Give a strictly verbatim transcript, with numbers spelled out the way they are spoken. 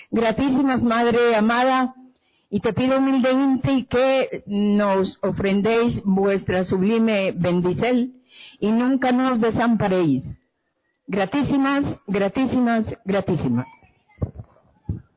Gratísimas, Madre amada, y te pido humildemente que nos ofrendéis vuestra sublime bendicel y nunca nos desamparéis. Gratísimas, gratísimas, gratísimas.